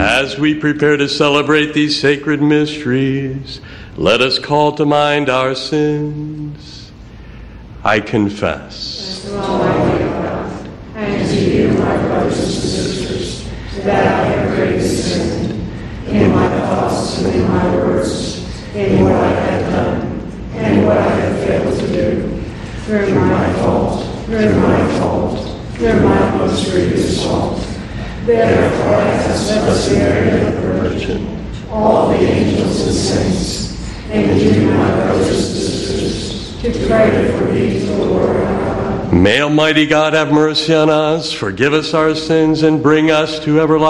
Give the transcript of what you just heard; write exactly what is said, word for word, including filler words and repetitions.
As we prepare to celebrate these sacred mysteries, let us call to mind our sins. I confess. To Almighty God, and to you, my brothers and sisters, that I have greatly sinned in my thoughts and in my words, in what I have done and what I have failed to do, through my fault, through my fault, through my most grievous fault. Therefore I ask Blessed Mary, the Virgin, all the angels and saints, and you, my brothers and sisters, to pray for me to the Lord our God. May Almighty God have mercy on us, forgive us our sins, and bring us to everlasting